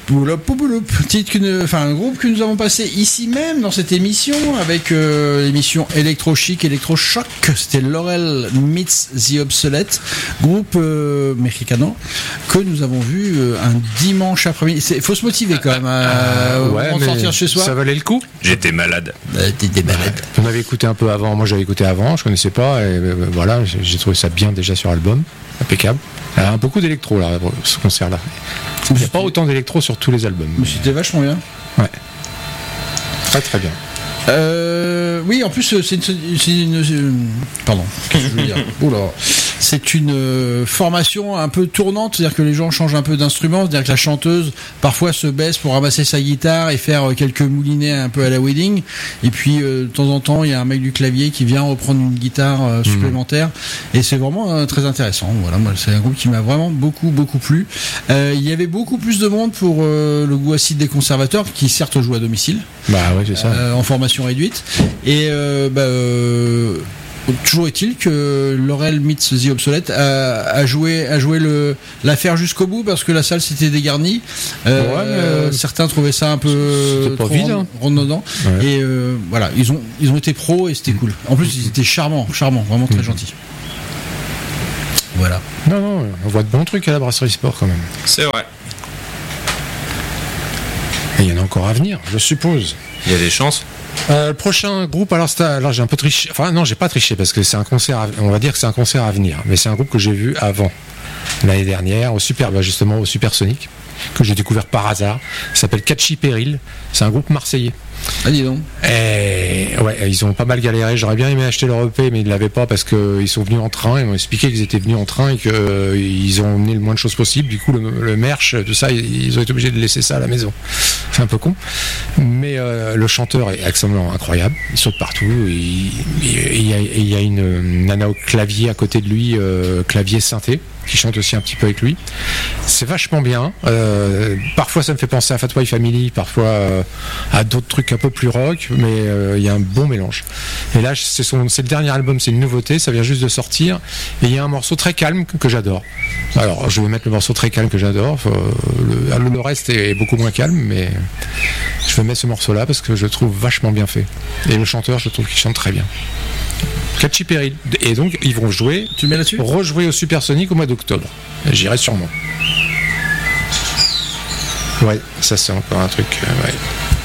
Un groupe que nous avons passé ici même dans cette émission avec l'émission Electro Chic, Electro Choc. C'était Laurel Meets The Obsolete, groupe mexicano que nous avons vu un dimanche après-midi. Il faut se motiver quand même avant de sortir chez soi. Ça valait le coup. J'étais malade. T'étais malade. On avait écouté un peu avant. Moi, j'avais écouté avant. Je connaissais pas. Et voilà, j'ai trouvé ça bien déjà sur album. Impeccable. Il y a beaucoup d'électro là, ce concert-là. Il n'y a pas autant d'électro sur tous les albums. Mais c'était vachement bien. Ouais. Très très bien. Oui, en plus, pardon, qu'est-ce que je veux dire ? Oula. C'est une formation un peu tournante, c'est-à-dire que les gens changent un peu d'instrument, c'est-à-dire que la chanteuse parfois se baisse pour ramasser sa guitare et faire quelques moulinets un peu à la wedding, et puis de temps en temps il y a un mec du clavier qui vient reprendre une guitare supplémentaire, et c'est vraiment très intéressant. Voilà, moi c'est un groupe qui m'a vraiment beaucoup plu. Il y avait beaucoup plus de monde pour le goût acide des conservateurs, qui certes jouent à domicile. Bah ouais, c'est ça. En formation réduite, et toujours est-il que Laurel Meets The Obsolete a joué l'affaire jusqu'au bout, parce que la salle s'était dégarnie. Certains trouvaient ça un peu trop vide, redondant. Ouais. Et voilà, ils ont été pros et c'était cool. En plus, ils étaient charmants, vraiment très gentils. Voilà. Non, on voit de bons trucs à la Brasserie Sport quand même. C'est vrai. Et il y en a encore à venir, je suppose. Il y a des chances. Le prochain groupe, alors j'ai un peu triché. Enfin non, j'ai pas triché parce que c'est un concert. On va dire que c'est un concert à venir, mais c'est un groupe que j'ai vu avant l'année dernière au Supersonic, que j'ai découvert par hasard. Ça s'appelle Catchy Peril. C'est un groupe marseillais. Ah, dis donc. Et ouais, ils ont pas mal galéré. J'aurais bien aimé acheter leur EP, mais ils l'avaient pas parce qu'ils sont venus en train. Ils m'ont expliqué qu'ils étaient venus en train et qu'ils ont emmené le moins de choses possible. Du coup, le merch, tout ça, ils ont été obligés de laisser ça à la maison. C'est un peu con. Mais le chanteur est absolument incroyable. Il saute partout. Il y a une nana au clavier à côté de lui, clavier synthé, qui chante aussi un petit peu avec lui. C'est vachement bien. Parfois, ça me fait penser à Fat White Family, parfois à d'autres trucs un peu plus rock, mais il y a un bon mélange. Et là, c'est le dernier album, c'est une nouveauté, ça vient juste de sortir, et il y a un morceau très calme que j'adore. Alors, je vais mettre le morceau très calme que j'adore. Le reste est beaucoup moins calme, mais je vais mettre ce morceau-là parce que je le trouve vachement bien fait. Et le chanteur, je trouve qu'il chante très bien. Catchy Peril. Et donc, ils vont jouer, tu mets là-dessus, rejouer au Supersonic au mois d'octobre. J'irai sûrement. Ouais, ça c'est encore un truc. Ouais.